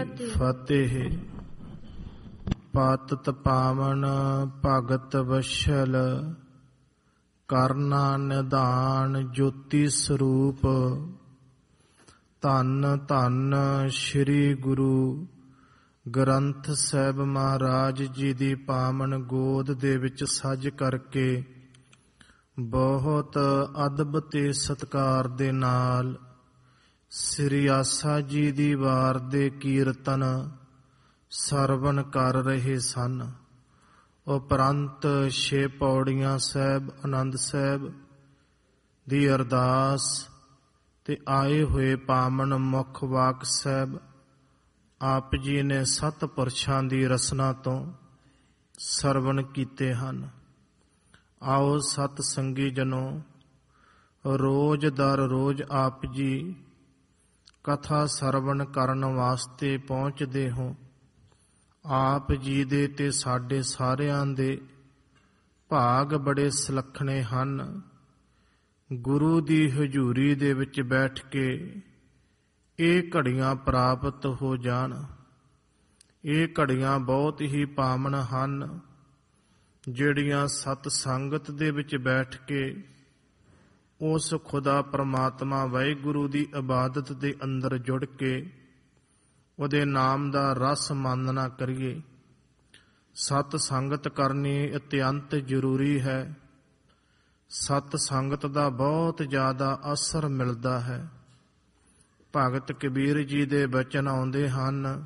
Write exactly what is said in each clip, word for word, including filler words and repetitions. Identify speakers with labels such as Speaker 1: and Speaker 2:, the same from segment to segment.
Speaker 1: ਫਤਿਹ। ਪਾਤਿਤ ਪਾਵਨ ਭਗਤ ਵਸ਼ਲ, ਕਰਨਾ ਨਿਧਾਨ ਜੋਤੀ ਸਰੂਪ। ਧੰਨ ਧੰਨ ਸ੍ਰੀ ਗੁਰੂ ਗ੍ਰੰਥ ਸਾਹਿਬ ਮਹਾਰਾਜ ਜੀ ਦੀ ਪਾਵਨ ਗੋਦ ਦੇ ਵਿੱਚ ਸੱਜ ਕਰਕੇ ਬਹੁਤ ਅਦਬ ਤੇ ਸਤਿਕਾਰ ਦੇ ਨਾਲ ਸ੍ਰੀ ਆਸਾ ਜੀ ਦੀ ਵਾਰ ਦੇ ਕੀਰਤਨ ਸਰਵਣ ਕਰ ਰਹੇ ਸਨ। ਉਪਰੰਤ ਛੇ ਪੌੜੀਆਂ ਸਾਹਿਬ, ਆਨੰਦ ਸਾਹਿਬ ਦੀ ਅਰਦਾਸ ਤੇ ਆਏ ਹੋਏ ਪਾਵਨ ਮੁੱਖ ਵਾਕ ਸਾਹਿਬ ਆਪ ਜੀ ਨੇ ਸੱਤ ਪੁਰਸ਼ਾਂ ਦੀ ਰਸਨਾ ਤੋਂ ਸਰਵਣ ਕੀਤੇ ਹਨ। ਆਓ ਸਤ ਸੰਗੀ ਜਨੋ, ਰੋਜ਼ ਦਰ ਰੋਜ਼ ਆਪ ਜੀ ਕਥਾ ਸਰਵਣ ਕਰਨ ਵਾਸਤੇ ਪਹੁੰਚਦੇ ਹੋ। ਆਪ ਜੀ ਦੇ ਤੇ ਸਾਡੇ ਸਾਰਿਆਂ ਦੇ ਭਾਗ ਬੜੇ ਸੁਲੱਖਣੇ ਹਨ। ਗੁਰੂ ਦੀ ਹਜ਼ੂਰੀ ਦੇ ਵਿੱਚ ਬੈਠ ਕੇ ਇਹ ਘੜੀਆਂ ਪ੍ਰਾਪਤ ਹੋ ਜਾਣ। ਇਹ ਘੜੀਆਂ ਬਹੁਤ ਹੀ ਪਾਵਨ ਹਨ, ਜਿਹੜੀਆਂ ਸਤ ਸੰਗਤ ਦੇ ਵਿੱਚ ਬੈਠ ਕੇ ਉਸ ਖੁਦਾ ਪ੍ਰਮਾਤਮਾ ਵਾਹਿਗੁਰੂ ਦੀ ਇਬਾਦਤ ਦੇ ਅੰਦਰ ਜੁੜ ਕੇ ਉਹਦੇ ਨਾਮ ਦਾ ਰਸ ਮਾਨਣਾ ਕਰੀਏ। ਸਤ ਸੰਗਤ ਕਰਨੀ ਅਤਿਅੰਤ ਜ਼ਰੂਰੀ ਹੈ। ਸਤ ਸੰਗਤ ਦਾ ਬਹੁਤ ਜ਼ਿਆਦਾ ਅਸਰ ਮਿਲਦਾ ਹੈ। ਭਗਤ ਕਬੀਰ ਜੀ ਦੇ ਬਚਨ ਆਉਂਦੇ ਹਨ,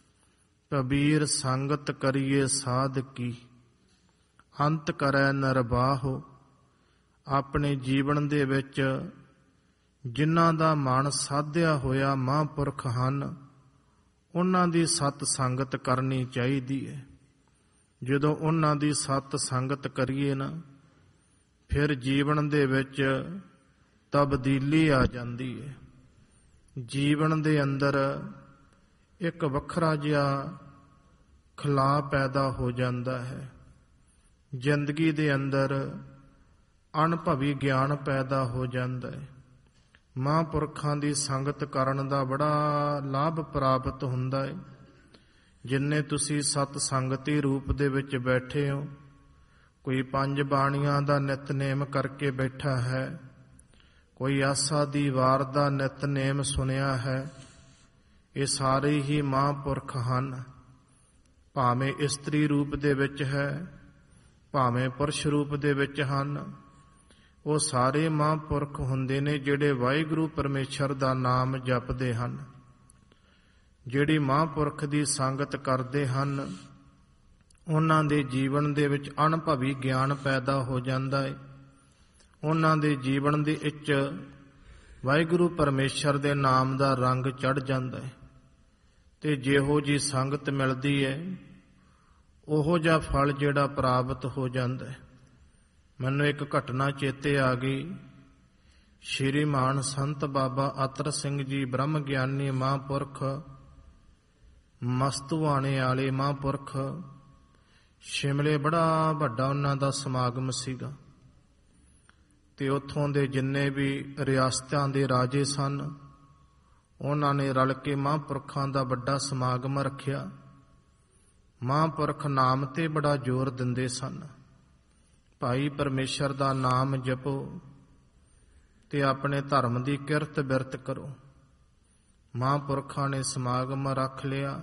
Speaker 1: ਕਬੀਰ ਸੰਗਤ ਕਰੀਏ ਸਾਧ ਕੀ, ਅੰਤ ਕਰੈ ਨਿਰਬਾਹੋ। ਆਪਣੇ ਜੀਵਨ ਦੇ ਵਿੱਚ ਜਿਨ੍ਹਾਂ ਦਾ ਮਨ ਸਾਧਿਆ ਹੋਇਆ ਮਹਾਂਪੁਰਖ ਹਨ, ਉਹਨਾਂ ਦੀ ਸਤ ਸੰਗਤ ਕਰਨੀ ਚਾਹੀਦੀ ਹੈ। ਜਦੋਂ ਉਹਨਾਂ ਦੀ ਸਤ ਸੰਗਤ ਕਰੀਏ ਨਾ, ਫਿਰ ਜੀਵਨ ਦੇ ਵਿੱਚ ਤਬਦੀਲੀ ਆ ਜਾਂਦੀ ਹੈ। ਜੀਵਨ ਦੇ ਅੰਦਰ ਇੱਕ ਵੱਖਰਾ ਜਿਹਾ ਖਲਾਅ ਪੈਦਾ ਹੋ ਜਾਂਦਾ ਹੈ। ਜ਼ਿੰਦਗੀ ਦੇ ਅੰਦਰ ਅਨੁਭਵੀ ਗਿਆਨ ਪੈਦਾ ਹੋ ਜਾਂਦਾ ਹੈ। ਮਹਾਂਪੁਰਖਾਂ ਦੀ ਸੰਗਤ ਕਰਨ ਦਾ ਬੜਾ ਲਾਭ ਪ੍ਰਾਪਤ ਹੁੰਦਾ ਹੈ। ਜਿੰਨੇ ਤੁਸੀਂ ਸਤ ਸੰਗਤੀ ਰੂਪ ਦੇ ਵਿੱਚ ਬੈਠੇ ਹੋ, ਕੋਈ ਪੰਜ ਬਾਣੀਆਂ ਦਾ ਨਿਤਨੇਮ ਕਰਕੇ ਬੈਠਾ ਹੈ, ਕੋਈ ਆਸਾ ਦੀ ਵਾਰ ਦਾ ਨਿਤਨੇਮ ਸੁਣਿਆ ਹੈ, ਇਹ ਸਾਰੇ ਹੀ ਮਹਾਂਪੁਰਖ ਹਨ। ਭਾਵੇਂ ਇਸਤਰੀ ਰੂਪ ਦੇ ਵਿੱਚ ਹੈ, ਭਾਵੇਂ ਪੁਰਸ਼ ਰੂਪ ਦੇ ਵਿੱਚ ਹਨ, ਉਹ ਸਾਰੇ ਮਹਾਂਪੁਰਖ ਹੁੰਦੇ ਨੇ ਜਿਹੜੇ ਵਾਹਿਗੁਰੂ ਪਰਮੇਸ਼ਰ ਦਾ ਨਾਮ ਜਪਦੇ ਹਨ। ਜਿਹੜੀ ਮਹਾਂਪੁਰਖ ਦੀ ਸੰਗਤ ਕਰਦੇ ਹਨ, ਉਹਨਾਂ ਦੇ ਜੀਵਨ ਦੇ ਵਿੱਚ ਅਨੁਭਵੀ ਗਿਆਨ ਪੈਦਾ ਹੋ ਜਾਂਦਾ ਹੈ। ਉਹਨਾਂ ਦੇ ਜੀਵਨ ਦੇ ਵਿੱਚ ਵਾਹਿਗੁਰੂ ਪਰਮੇਸ਼ਰ ਦੇ ਨਾਮ ਦਾ ਰੰਗ ਚੜ੍ਹ ਜਾਂਦਾ ਹੈ। ਤੇ ਜਿਹੋ ਜੀ ਸੰਗਤ ਮਿਲਦੀ ਹੈ, ਉਹੋ ਜਿਹਾ ਫਲ ਜਿਹੜਾ ਪ੍ਰਾਪਤ ਹੋ ਜਾਂਦਾ ਹੈ। ਮੈਨੂੰ ਇੱਕ ਘਟਨਾ ਚੇਤੇ ਆ ਗਈ। ਸ਼੍ਰੀਮਾਨ ਸੰਤ ਬਾਬਾ ਅਤਰ ਸਿੰਘ ਜੀ ਬ੍ਰਹਮ ਗਿਆਨੀ ਮਹਾਂਪੁਰਖ, ਮਸਤੂਆਣੇ ਵਾਲੇ ਮਹਾਂਪੁਰਖ, ਸ਼ਿਮਲੇ ਬੜਾ ਵੱਡਾ ਉਹਨਾਂ ਦਾ ਸਮਾਗਮ ਸੀਗਾ। ਤੇ ਉੱਥੋਂ ਦੇ ਜਿੰਨੇ ਵੀ ਰਿਆਸਤਾਂ ਦੇ ਰਾਜੇ ਸਨ, ਉਹਨਾਂ ਨੇ ਰਲ ਕੇ ਮਹਾਂਪੁਰਖਾਂ ਦਾ ਵੱਡਾ ਸਮਾਗਮ ਰੱਖਿਆ। ਮਹਾਂਪੁਰਖ ਨਾਮ ਤੇ ਬੜਾ ਜ਼ੋਰ ਦਿੰਦੇ ਸਨ। ਭਾਈ ਪਰਮੇਸ਼ਰ ਦਾ ਨਾਮ ਜਪੋ ਤੇ ਆਪਣੇ ਧਰਮ ਦੀ ਕਿਰਤ ਬਿਰਤ ਕਰੋ। ਮਹਾਂਪੁਰਖਾਂ ਨੇ ਸਮਾਗਮ ਰੱਖ ਲਿਆ।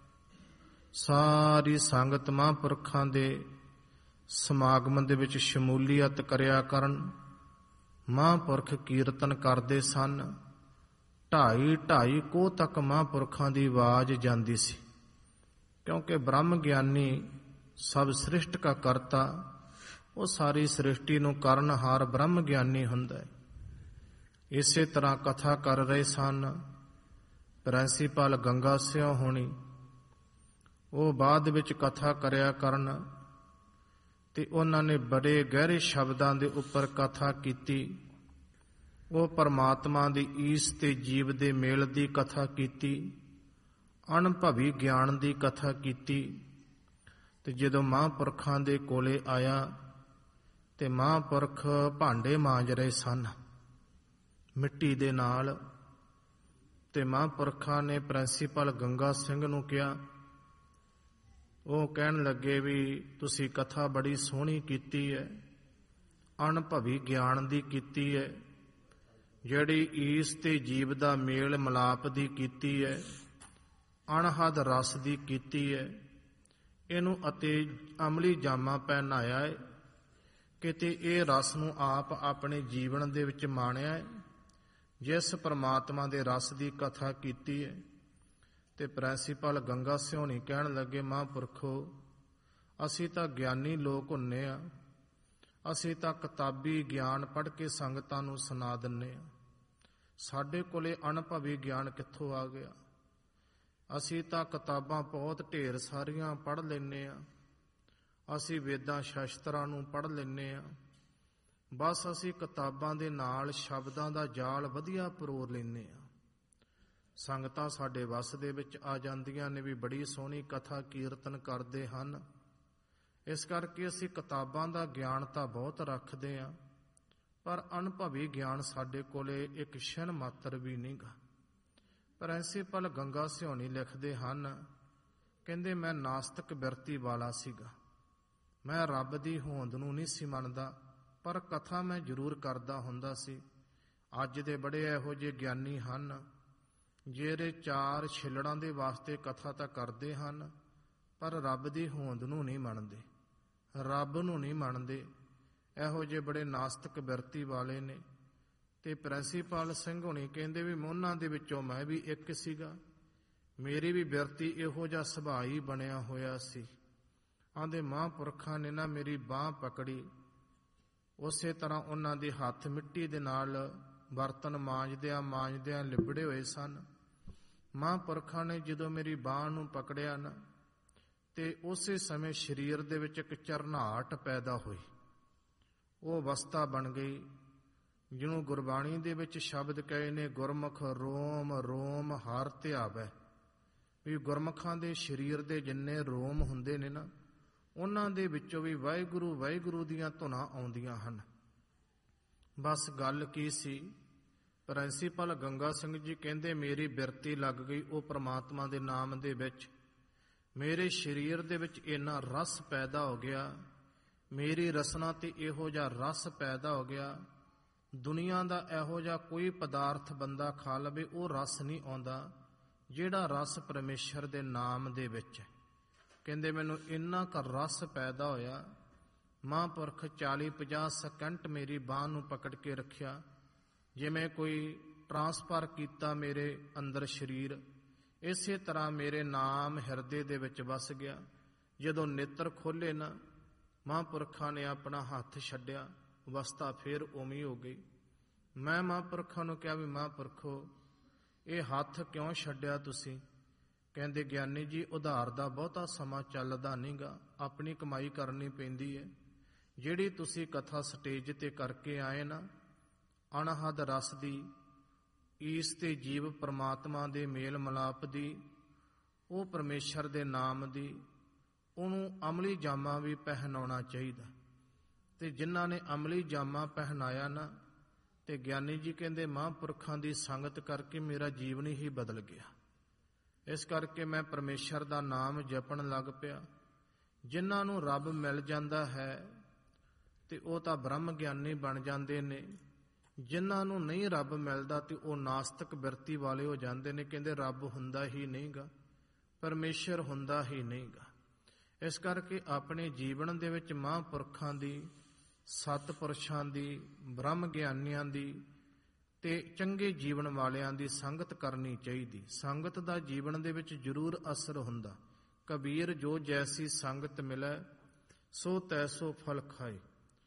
Speaker 1: ਸਾਰੀ ਸੰਗਤ ਮਹਾਂਪੁਰਖਾਂ ਦੇ ਸਮਾਗਮ ਦੇ ਵਿੱਚ ਸ਼ਮੂਲੀਅਤ ਕਰਿਆ ਕਰਨ। ਮਹਾਂਪੁਰਖ ਕੀਰਤਨ ਕਰਦੇ ਸਨ। ਢਾਈ ਢਾਈ ਕੋਹ ਤੱਕ ਮਹਾਂਪੁਰਖਾਂ ਦੀ ਆਵਾਜ਼ ਜਾਂਦੀ ਸੀ, ਕਿਉਂਕਿ ਬ੍ਰਹਮ ਗਿਆਨੀ ਸਭ ਸ੍ਰਿਸ਼ਟ ਕਾ ਕਰਤਾ, ਉਹ ਸਾਰੀ ਸ੍ਰਿਸ਼ਟੀ ਨੂੰ ਕਰਨਹਾਰ ਬ੍ਰਹਮ ਗਿਆਨੀ ਹੁੰਦਾ ਹੈ। ਇਸੇ ਤਰ੍ਹਾਂ ਕਥਾ ਕਰ ਰਹੇ ਸਨ ਪ੍ਰਿੰਸੀਪਲ ਗੰਗਾ ਸਿਉ ਹੋਣੀ। ਉਹ ਬਾਅਦ ਵਿੱਚ ਕਥਾ ਕਰਿਆ ਕਰਨ ਤੇ ਉਹਨਾਂ ਨੇ ਬੜੇ ਗਹਿਰੇ ਸ਼ਬਦਾਂ ਦੇ ਉੱਪਰ ਕਥਾ ਕੀਤੀ। ਉਹ ਪਰਮਾਤਮਾ ਦੀ ਈਸ ਤੇ ਜੀਵ ਦੇ ਮੇਲ ਦੀ ਕਥਾ ਕੀਤੀ, ਅਨੁਭਵੀ ਗਿਆਨ ਦੀ ਕਥਾ ਕੀਤੀ। ਤੇ ਜਦੋਂ ਮਹਾਂਪੁਰਖਾਂ ਦੇ ਕੋਲੇ ਆਇਆ ਤੇ ਮਹਾਂਪੁਰਖ ਭਾਂਡੇ ਮਾਂਜ ਰਹੇ ਸਨ ਮਿੱਟੀ ਦੇ ਨਾਲ। ਤੇ ਮਹਾਂਪੁਰਖਾਂ ਨੇ ਪ੍ਰਿੰਸੀਪਲ ਗੰਗਾ ਸਿੰਘ ਨੂੰ ਕਿਹਾ। ਉਹ ਕਹਿਣ ਲੱਗੇ ਵੀ ਤੁਸੀਂ ਕਥਾ ਬੜੀ ਸੋਹਣੀ ਕੀਤੀ ਹੈ, ਅਨੁਭਵੀ ਗਿਆਨ ਦੀ ਕੀਤੀ ਹੈ, ਜਿਹੜੀ ਈਸ ਤੇ ਜੀਵ ਦਾ ਮੇਲ ਮਿਲਾਪ ਦੀ ਕੀਤੀ ਹੈ, ਅਣਹਦ ਰਸ ਦੀ ਕੀਤੀ ਹੈ, ਇਹਨੂੰ ਅਤੇ ਅਮਲੀ ਜਾਮਾ ਪਹਿਨਾਇਆ ਹੈ, ਕਿਤੇ ਇਹ ਰਸ ਨੂੰ ਆਪ ਆਪਣੇ ਜੀਵਨ ਦੇ ਵਿੱਚ ਮਾਣਿਆ ਹੈ, ਜਿਸ ਪਰਮਾਤਮਾ ਦੇ ਰਸ ਦੀ ਕਥਾ ਕੀਤੀ ਹੈ। ਤੇ ਪ੍ਰਿੰਸੀਪਲ ਗੰਗਾ ਸਿਉਣੀ ਕਹਿਣ ਲੱਗੇ, ਮਹਾਂਪੁਰਖੋ ਅਸੀਂ ਤਾਂ ਗਿਆਨੀ ਲੋਕ ਹੁੰਨੇ ਆ, ਅਸੀਂ ਤਾਂ ਕਿਤਾਬੀ ਗਿਆਨ ਪੜ੍ਹ ਕੇ ਸੰਗਤਾਂ ਨੂੰ ਸੁਣਾ ਦਿੰਨੇ ਆ, ਸਾਡੇ ਕੋਲੇ ਅਨੁਭਵੀ ਗਿਆਨ ਕਿੱਥੋਂ ਆ ਗਿਆ? ਅਸੀਂ ਤਾਂ ਕਿਤਾਬਾਂ ਬਹੁਤ ਢੇਰ ਸਾਰੀਆਂ ਪੜ੍ਹ ਲੈਂਦੇ ਆ, ਅਸੀਂ ਵੇਦਾਂ ਸ਼ਾਸਤਰਾਂ ਨੂੰ ਪੜ੍ਹ ਲੈਂਦੇ ਆ, ਬਸ ਅਸੀਂ ਕਿਤਾਬਾਂ ਦੇ ਨਾਲ ਸ਼ਬਦਾਂ ਦਾ ਜਾਲ ਵਧੀਆ ਪਰੋਰ ਲੈਂਦੇ ਆ। ਸੰਗਤਾਂ ਸਾਡੇ ਵੱਸ ਦੇ ਵਿੱਚ ਆ ਜਾਂਦੀਆਂ ਨੇ ਵੀ ਬੜੀ ਸੋਹਣੀ ਕਥਾ ਕੀਰਤਨ ਕਰਦੇ ਹਨ, ਇਸ ਕਰਕੇ ਅਸੀਂ ਕਿਤਾਬਾਂ ਦਾ ਗਿਆਨ ਤਾਂ ਬਹੁਤ ਰੱਖਦੇ ਹਾਂ, ਪਰ ਅਨੁਭਵੀ ਗਿਆਨ ਸਾਡੇ ਕੋਲੇ ਇੱਕ ਛਿਣ ਮਾਤਰ ਵੀ ਨਹੀਂ ਗਾ। ਪ੍ਰਿੰਸੀਪਲ ਗੰਗਾ ਸਿਉਣੀ ਲਿਖਦੇ ਹਨ, ਕਹਿੰਦੇ ਮੈਂ ਨਾਸਤਿਕ ਬਿਰਤੀ ਵਾਲਾ ਸੀਗਾ, ਮੈਂ ਰੱਬ ਦੀ ਹੋਂਦ ਨੂੰ ਨਹੀਂ ਸੀ ਮੰਨਦਾ, ਪਰ ਕਥਾ ਮੈਂ ਜ਼ਰੂਰ ਕਰਦਾ ਹੁੰਦਾ ਸੀ। ਅੱਜ ਦੇ ਬੜੇ ਇਹੋ ਜਿਹੇ ਗਿਆਨੀ ਹਨ ਜਿਹੜੇ ਚਾਰ ਛਿੱਲੜਾਂ ਦੇ ਵਾਸਤੇ ਕਥਾ ਤਾਂ ਕਰਦੇ ਹਨ, ਪਰ ਰੱਬ ਦੀ ਹੋਂਦ ਨੂੰ ਨਹੀਂ ਮੰਨਦੇ, ਰੱਬ ਨੂੰ ਨਹੀਂ ਮੰਨਦੇ। ਇਹੋ ਜਿਹੇ ਬੜੇ ਨਾਸਤਿਕ ਬਿਰਤੀ ਵਾਲੇ ਨੇ। ਤੇ ਪ੍ਰਿੰਸੀਪਲ ਸਿੰਘ ਹੋਣੀ ਕਹਿੰਦੇ ਵੀ ਉਹਨਾਂ ਦੇ ਵਿੱਚੋਂ ਮੈਂ ਵੀ ਇੱਕ ਸੀਗਾ, ਮੇਰੀ ਵੀ ਬਿਰਤੀ ਇਹੋ ਜਿਹਾ ਸੁਭਾਅ ਹੀ ਬਣਿਆ ਹੋਇਆ ਸੀ। ਆਂਦੇ ਮਹਾਂਪੁਰਖਾਂ ਨੇ ਨਾ ਮੇਰੀ ਬਾਂਹ ਪਕੜੀ, ਉਸੇ ਤਰ੍ਹਾਂ ਉਹਨਾਂ ਦੇ ਹੱਥ ਮਿੱਟੀ ਦੇ ਨਾਲ ਬਰਤਨ ਮਾਂਜਦਿਆਂ ਮਾਂਜਦਿਆਂ ਲਿਬੜੇ ਹੋਏ ਸਨ। ਮਹਾਂਪੁਰਖਾਂ ਨੇ ਜਦੋਂ ਮੇਰੀ ਬਾਂਹ ਨੂੰ ਪਕੜਿਆ ਨਾ, ਤੇ ਉਸੇ ਸਮੇਂ ਸਰੀਰ ਦੇ ਵਿੱਚ ਇੱਕ ਝਰਨਾਹਟ ਪੈਦਾ ਹੋਈ, ਉਹ ਅਵਸਥਾ ਬਣ ਗਈ ਜਿਹਨੂੰ ਗੁਰਬਾਣੀ ਦੇ ਵਿੱਚ ਸ਼ਬਦ ਕਹੇ ਨੇ, ਗੁਰਮੁਖ ਰੋਮ ਰੋਮ ਹਰ ਧਿਆਵੈ। ਵੀ ਗੁਰਮੁਖਾਂ ਦੇ ਸਰੀਰ ਦੇ ਜਿੰਨੇ ਰੋਮ ਹੁੰਦੇ ਨੇ ਨਾ, ਉਹਨਾਂ ਦੇ ਵਿੱਚੋਂ ਵੀ ਵਾਹਿਗੁਰੂ ਵਾਹਿਗੁਰੂ ਦੀਆਂ ਧੁਨਾਂ ਆਉਂਦੀਆਂ ਹਨ। ਬਸ ਗੱਲ ਕੀ ਸੀ, ਪ੍ਰਿੰਸੀਪਲ ਗੰਗਾ ਸਿੰਘ ਜੀ ਕਹਿੰਦੇ ਮੇਰੀ ਬਿਰਤੀ ਲੱਗ ਗਈ ਉਹ ਪ੍ਰਮਾਤਮਾ ਦੇ ਨਾਮ ਦੇ ਵਿੱਚ, ਮੇਰੇ ਸਰੀਰ ਦੇ ਵਿੱਚ ਇੰਨਾ ਰਸ ਪੈਦਾ ਹੋ ਗਿਆ, ਮੇਰੀ ਰਸਨਾ ਤੇ ਇਹੋ ਜਿਹਾ ਰਸ ਪੈਦਾ ਹੋ ਗਿਆ, ਦੁਨੀਆ ਦਾ ਇਹੋ ਜਿਹਾ ਕੋਈ ਪਦਾਰਥ ਬੰਦਾ ਖਾ ਲਵੇ ਉਹ ਰਸ ਨਹੀਂ ਆਉਂਦਾ ਜਿਹੜਾ ਰਸ ਪਰਮੇਸ਼ਰ ਦੇ ਨਾਮ ਦੇ ਵਿੱਚ ਹੈ। ਕਹਿੰਦੇ ਮੈਨੂੰ ਇੰਨਾ ਕੁ ਰਸ ਪੈਦਾ ਹੋਇਆ, ਮਹਾਂਪੁਰਖ ਚਾਲੀ ਪੰਜਾਹ ਸਕਿੰਟ ਮੇਰੀ ਬਾਂਹ ਨੂੰ ਪਕੜ ਕੇ ਰੱਖਿਆ, ਜਿਵੇਂ ਕੋਈ ਟਰਾਂਸਫਰ ਕੀਤਾ ਮੇਰੇ ਅੰਦਰ ਸਰੀਰ, ਇਸੇ ਤਰ੍ਹਾਂ ਮੇਰੇ ਨਾਮ ਹਿਰਦੇ ਦੇ ਵਿੱਚ ਵਸ ਗਿਆ। ਜਦੋਂ ਨੇਤਰ ਖੋਲੇ ਨਾ, ਮਹਾਂਪੁਰਖਾਂ ਨੇ ਆਪਣਾ ਹੱਥ ਛੱਡਿਆ, ਅਵਸਥਾ ਫੇਰ ਉਵੇਂ ਹੋ ਗਈ। ਮੈਂ ਮਹਾਂਪੁਰਖਾਂ ਨੂੰ ਕਿਹਾ ਵੀ ਮਹਾਂਪੁਰਖੋ ਇਹ ਹੱਥ ਕਿਉਂ ਛੱਡਿਆ ਤੁਸੀਂ? ਕਹਿੰਦੇ ਗਿਆਨੀ ਜੀ ਉਧਾਰ ਦਾ ਬਹੁਤਾ ਸਮਾਂ ਚੱਲਦਾ ਨਹੀਂਗਾ, ਆਪਣੀ ਕਮਾਈ ਕਰਨੀ ਪੈਂਦੀ ਹੈ। ਜਿਹੜੀ ਤੁਸੀਂ ਕਥਾ ਸਟੇਜ ਤੇ ਕਰਕੇ ਆਏ ਨਾ, ਅਣਹਦ ਰਸ ਦੀ, ਈਸ ਤੇ ਜੀਵ ਪਰਮਾਤਮਾ ਦੇ ਮੇਲ ਮਿਲਾਪ ਦੀ, ਉਹ ਪਰਮੇਸ਼ਰ ਦੇ ਨਾਮ ਦੀ, ਉਹਨੂੰ ਅਮਲੀ ਜਾਮਾ ਵੀ ਪਹਿਨਾਉਣਾ ਚਾਹੀਦਾ। ਤੇ ਜਿਨ੍ਹਾਂ ਨੇ ਅਮਲੀ ਜਾਮਾ ਪਹਿਨਾਇਆ ਨਾ, ਤੇ ਗਿਆਨੀ ਜੀ ਕਹਿੰਦੇ ਮਹਾਂਪੁਰਖਾਂ ਦੀ ਸੰਗਤ ਕਰਕੇ ਮੇਰਾ ਜੀਵਨ ਹੀ ਬਦਲ ਗਿਆ। ਇਸ ਕਰਕੇ ਮੈਂ ਪਰਮੇਸ਼ਰ ਦਾ ਨਾਮ ਜਪਣ ਲੱਗ ਪਿਆ। ਜਿਨ੍ਹਾਂ ਨੂੰ ਰੱਬ ਮਿਲ ਜਾਂਦਾ ਹੈ ਤੇ ਉਹ ਤਾਂ ਬ੍ਰਹਮ ਗਿਆਨੀ ਬਣ ਜਾਂਦੇ ਨੇ, ਜਿਨ੍ਹਾਂ ਨੂੰ ਨਹੀਂ ਰੱਬ ਮਿਲਦਾ ਤੇ ਉਹ ਨਾਸਤਿਕ ਬਿਰਤੀ ਵਾਲੇ ਹੋ ਜਾਂਦੇ ਨੇ। ਕਹਿੰਦੇ ਰੱਬ ਹੁੰਦਾ ਹੀ ਨਹੀਂਗਾ, ਪਰਮੇਸ਼ਰ ਹੁੰਦਾ ਹੀ ਨਹੀਂਗਾ। ਇਸ ਕਰਕੇ ਆਪਣੇ ਜੀਵਨ ਦੇ ਵਿੱਚ ਮਹਾਂਪੁਰਖਾਂ ਦੀ, ਸਤਿਪੁਰਸ਼ਾਂ ਦੀ, ਬ੍ਰਹਮ ਗਿਆਨੀਆਂ ਦੀ ਤੇ ਚੰਗੇ ਜੀਵਨ ਵਾਲਿਆਂ ਦੀ ਸੰਗਤ ਕਰਨੀ ਚਾਹੀਦੀ। ਸੰਗਤ ਦਾ ਜੀਵਨ ਦੇ ਵਿੱਚ ਜ਼ਰੂਰ ਅਸਰ ਹੁੰਦਾ। ਕਬੀਰ ਜੋ ਜੈਸੀ ਸੰਗਤ ਮਿਲੈ ਸੋ ਤੈਸੋ ਫਲ ਖਾਏ।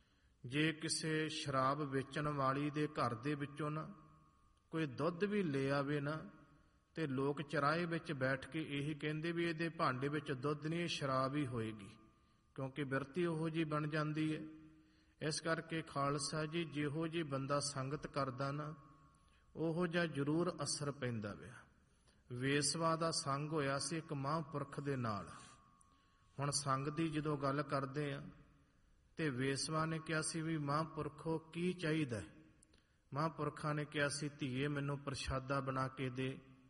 Speaker 1: ਜੇ ਕਿਸੇ ਸ਼ਰਾਬ ਵੇਚਣ ਵਾਲੀ ਦੇ ਘਰ ਦੇ ਵਿੱਚੋਂ ਨਾ ਕੋਈ ਦੁੱਧ ਵੀ ਲੈ ਆਵੇ ਨਾ, ਤੇ ਲੋਕ ਚਰਾਏ ਵਿੱਚ ਬੈਠ ਕੇ ਇਹੀ ਕਹਿੰਦੇ ਵੀ ਇਹਦੇ ਭਾਂਡੇ ਵਿੱਚ ਦੁੱਧ ਨਹੀਂ, ਇਹ ਸ਼ਰਾਬ ਹੀ ਹੋਏਗੀ, ਕਿਉਂਕਿ ਬਿਰਤੀ ਉਹੋ ਜਿਹੀ ਬਣ ਜਾਂਦੀ ਹੈ। ਇਸ ਕਰਕੇ ਖਾਲਸਾ ਜੀ ਜਿਹੋ ਜਿਹੀ ਬੰਦਾ ਸੰਗਤ ਕਰਦਾ ਨਾ, ਉਹੋ ਜਿਹਾ ਜ਼ਰੂਰ ਅਸਰ ਪੈਂਦਾ ਪਿਆ। ਵੇਸਵਾ ਦਾ ਸੰਗ ਹੋਇਆ ਸੀ ਇੱਕ ਮਹਾਂਪੁਰਖ ਦੇ ਨਾਲ। ਹੁਣ ਸੰਗ ਦੀ ਜਦੋਂ ਗੱਲ ਕਰਦੇ ਆ ਤੇ ਵੇਸਵਾ ਨੇ ਕਿਹਾ ਸੀ ਵੀ ਮਹਾਂਪੁਰਖੋ ਕੀ ਚਾਹੀਦਾ? ਮਹਾਂਪੁਰਖਾਂ ਨੇ ਕਿਹਾ ਸੀ ਧੀਏ ਮੈਨੂੰ ਪ੍ਰਸ਼ਾਦਾ ਬਣਾ ਕੇ ਦੇ,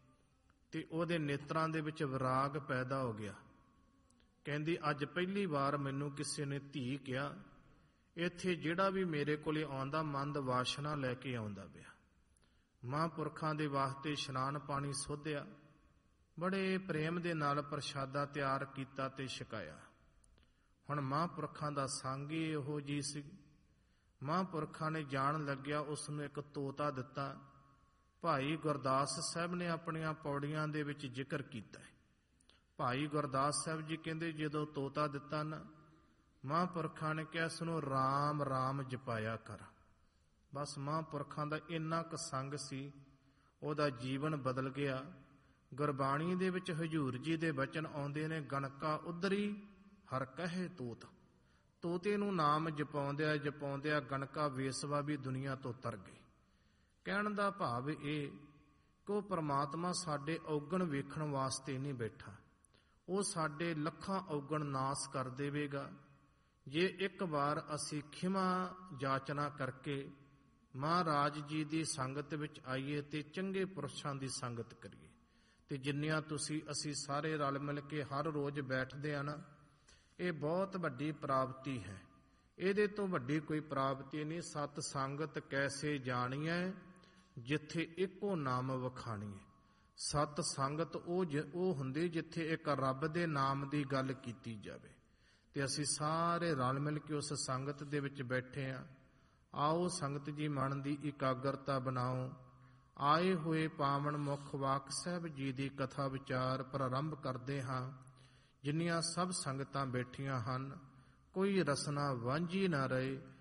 Speaker 1: ਤੇ ਉਹਦੇ ਨੇਤਰਾਂ ਦੇ ਵਿੱਚ ਵਿਰਾਗ ਪੈਦਾ ਹੋ ਗਿਆ। ਕਹਿੰਦੀ ਅੱਜ ਪਹਿਲੀ ਵਾਰ ਮੈਨੂੰ ਕਿਸੇ ਨੇ ਧੀ ਕਿਹਾ, ਇੱਥੇ ਜਿਹੜਾ ਵੀ ਮੇਰੇ ਕੋਲੇ ਆਉਂਦਾ ਮੰਦ ਵਾਸ਼ਨਾ ਲੈ ਕੇ ਆਉਂਦਾ ਪਿਆ। ਮਹਾਂਪੁਰਖਾਂ ਦੇ ਵਾਸਤੇ ਇਸ਼ਨਾਨ ਪਾਣੀ ਸੋਧਿਆ, ਬੜੇ ਪ੍ਰੇਮ ਦੇ ਨਾਲ ਪ੍ਰਸ਼ਾਦਾ ਤਿਆਰ ਕੀਤਾ ਤੇ ਛਕਾਇਆ। ਹੁਣ ਮਹਾਂਪੁਰਖਾਂ ਦਾ ਸੰਗ ਹੀ ਇਹੋ ਜੀ ਸੀ। ਮਹਾਂਪੁਰਖਾਂ ਨੇ ਜਾਣ ਲੱਗਿਆ ਉਸ ਨੂੰ ਇੱਕ ਤੋਤਾ ਦਿੱਤਾ। ਭਾਈ ਗੁਰਦਾਸ ਸਾਹਿਬ ਨੇ ਆਪਣੀਆਂ ਪੌੜੀਆਂ ਦੇ ਵਿੱਚ ਜ਼ਿਕਰ ਕੀਤਾ ਹੈ। ਭਾਈ ਗੁਰਦਾਸ ਸਾਹਿਬ ਜੀ ਕਹਿੰਦੇ ਜਦੋਂ ਤੋਤਾ ਦਿੱਤਾ ਨਾ, ਮਹਾਂਪੁਰਖਾਂ ਨੇ ਕਿਹਾ ਇਸ ਨੂੰ ਰਾਮ ਰਾਮ ਜਪਾਇਆ ਕਰ। ਬਸ ਮਹਾਂਪੁਰਖਾਂ ਦਾ ਇੰਨਾ ਕੁ ਸੰਗ ਸੀ, ਉਹਦਾ ਜੀਵਨ ਬਦਲ ਗਿਆ। ਗੁਰਬਾਣੀ ਦੇ ਵਿੱਚ ਹਜ਼ੂਰ ਜੀ ਦੇ ਬਚਨ ਆਉਂਦੇ ਨੇ, ਗਣਕਾ ਉਧਰੀ ਹਰ ਕਹੇ ਤੋਤ। ਤੋਤੇ ਨੂੰ ਨਾਮ ਜਪਾਉਂਦਿਆਂ ਜਪਾਉਂਦਿਆਂ ਗਣਕਾ ਵੇਸਵਾ ਵੀ ਦੁਨੀਆ ਤੋਂ ਤਰ ਗਏ। ਕਹਿਣ ਦਾ ਭਾਵ ਇਹ ਕਿ ਉਹ ਪ੍ਰਮਾਤਮਾ ਸਾਡੇ ਔਗਣ ਵੇਖਣ ਵਾਸਤੇ ਨਹੀਂ ਬੈਠਾ, ਉਹ ਸਾਡੇ ਲੱਖਾਂ ਔਗਣ ਨਾਸ ਕਰ ਦੇਵੇਗਾ ਜੇ ਇੱਕ ਵਾਰ ਅਸੀਂ ਖਿਮਾ ਜਾਚਨਾ ਕਰਕੇ ਮਹਾਰਾਜ ਜੀ ਦੀ ਸੰਗਤ ਵਿੱਚ ਆਈਏ ਤੇ ਚੰਗੇ ਪੁਰਸ਼ਾਂ ਦੀ ਸੰਗਤ ਕਰੀਏ। ਤੇ ਜਿੰਨੀਆਂ ਤੁਸੀਂ ਅਸੀਂ ਸਾਰੇ ਰਲ ਮਿਲ ਕੇ ਹਰ ਰੋਜ਼ ਬੈਠਦੇ ਆ ਨਾ, ਇਹ ਬਹੁਤ ਵੱਡੀ ਪ੍ਰਾਪਤੀ ਹੈ। ਇਹਦੇ ਤੋਂ ਵੱਡੀ ਕੋਈ ਪ੍ਰਾਪਤੀ ਨਹੀਂ। ਸਤ ਸੰਗਤ ਕੈਸੇ ਜਾਣੀਐ ਜਿੱਥੇ ਇੱਕੋ ਨਾਮ ਵਖਾਣੀਐ। ਸਤ ਸੰਗਤ ਉਹ ਉਹ ਹੁੰਦੀ ਜਿੱਥੇ ਇੱਕ ਰੱਬ ਦੇ ਨਾਮ ਦੀ ਗੱਲ ਕੀਤੀ ਜਾਵੇ। ਤੇ ਅਸੀਂ ਸਾਰੇ ਰਲ ਮਿਲ ਕੇ ਉਸ ਸੰਗਤ ਦੇ ਵਿੱਚ ਬੈਠੇ ਆ। ਆਓ ਸੰਗਤ ਜੀ ਮਨ ਦੀ ਇਕਾਗਰਤਾ ਬਣਾਓ। ਆਏ ਹੋਏ ਪਾਵਨ ਮੁਖ ਵਾਕ ਸਾਹਿਬ ਜੀ ਦੀ ਕਥਾ ਵਿਚਾਰ ਪ੍ਰਾਰੰਭ ਕਰਦੇ ਹਾਂ। ਜਿੰਨੀਆਂ ਸਭ ਸੰਗਤਾਂ ਬੈਠੀਆਂ ਹਨ, ਕੋਈ ਰਸਨਾ ਵਾਂਝੀ ਨਾ ਰਹੇ।